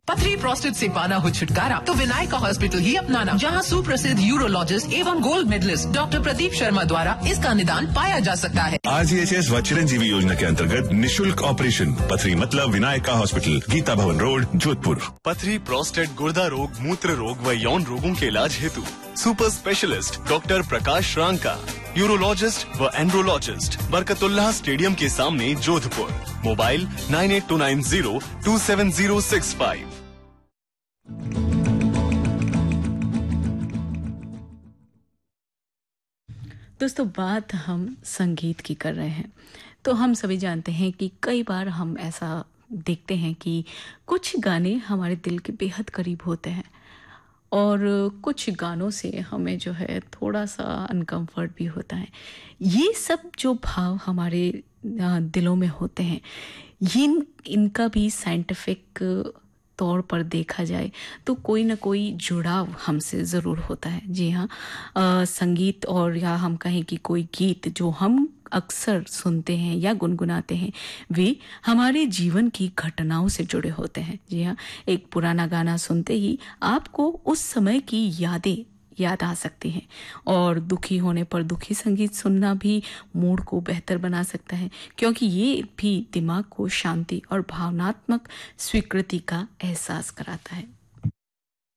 पथरी प्रोस्टेट से पाना हो छुटकारा तो विनायका हॉस्पिटल ही अपनाना, जहां सुप्रसिद्ध यूरोलॉजिस्ट एवं gold medallist doctor Pradeep Sharma द्वारा इसका निदान पाया जा सकता है। RGHS व चिरंजीवी योजना के अंतर्गत निशुल्क ऑपरेशन पथरी मतलब विनायका हॉस्पिटल, गीता भवन रोड, जोधपुर। पथरी, प्रोस्टेट, गुर्दा रोग, मूत्र रोग व यौन रोगों के इलाज हेतु सुपर स्पेशलिस्ट डॉक्टर प्रकाश रांका, यूरोलॉजिस्ट व एंड्रोलॉजिस्ट, बरकतुल्लाह स्टेडियम के सामने, जोधपुर। मोबाइल 9829027065। दोस्तों, बात हम संगीत की कर रहे हैं तो हम सभी जानते हैं कि कई बार हम ऐसा देखते हैं कि कुछ गाने हमारे दिल के बेहद करीब होते हैं और कुछ गानों से हमें जो है थोड़ा सा अनकंफर्ट भी होता है। ये सब जो भाव हमारे दिलों में होते हैं, इनका भी साइंटिफिक तौर पर देखा जाए तो कोई ना कोई जुड़ाव हमसे ज़रूर होता है। जी हाँ, संगीत और या हम कहें कि कोई गीत जो हम अक्सर सुनते हैं या गुनगुनाते हैं, वे हमारे जीवन की घटनाओं से जुड़े होते हैं। जी हाँ, एक पुराना गाना सुनते ही आपको उस समय की यादें याद आ सकती हैं और दुखी होने पर दुखी संगीत सुनना भी मूड को बेहतर बना सकता है, क्योंकि ये भी दिमाग को शांति और भावनात्मक स्वीकृति का एहसास कराता है।